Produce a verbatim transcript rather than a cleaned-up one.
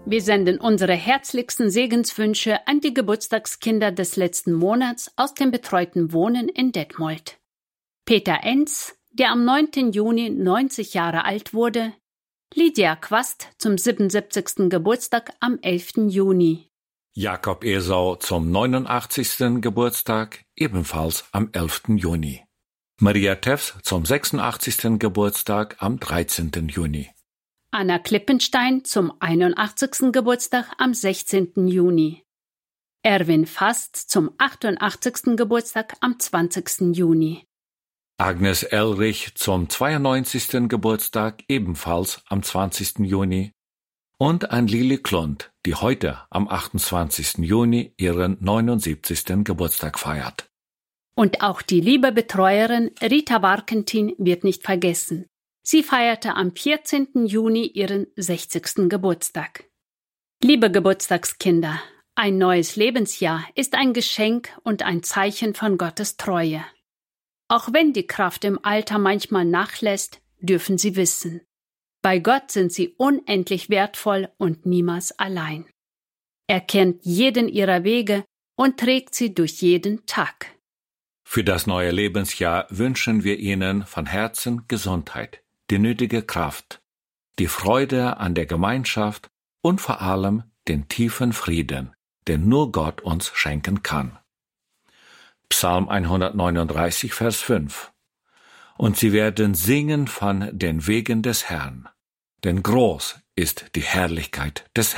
Wir senden unsere herzlichsten Segenswünsche an die Geburtstagskinder des letzten Monats aus dem betreuten Wohnen in Detmold. Peter Enz, der am neunten Juni neunzig Jahre alt wurde, Lydia Quast zum siebenundsiebzigsten Geburtstag am elften Juni. Jakob Esau zum neunundachtzigsten Geburtstag, ebenfalls am elften Juni. Maria Teffs zum sechsundachtzigsten Geburtstag am dreizehnten Juni. Anna Klippenstein zum einundachtzigsten Geburtstag am sechzehnten Juni. Erwin Fast zum achtundachtzigsten Geburtstag am zwanzigsten Juni. Agnes Elrich zum zweiundneunzigsten Geburtstag, ebenfalls am zwanzigsten Juni. Und an Lili Klund, die heute am achtundzwanzigsten Juni ihren neunundsiebzigsten Geburtstag feiert. Und auch die liebe Betreuerin Rita Warkentin wird nicht vergessen. Sie feierte am vierzehnten Juni ihren sechzigsten Geburtstag. Liebe Geburtstagskinder, ein neues Lebensjahr ist ein Geschenk und ein Zeichen von Gottes Treue. Auch wenn die Kraft im Alter manchmal nachlässt, dürfen Sie wissen: Bei Gott sind Sie unendlich wertvoll und niemals allein. Er kennt jeden Ihrer Wege und trägt Sie durch jeden Tag. Für das neue Lebensjahr wünschen wir Ihnen von Herzen Gesundheit, die nötige Kraft, die Freude an der Gemeinschaft und vor allem den tiefen Frieden, den nur Gott uns schenken kann. Psalm hundertneununddreißig, Vers fünf. Und sie werden singen von den Wegen des Herrn, denn groß ist die Herrlichkeit des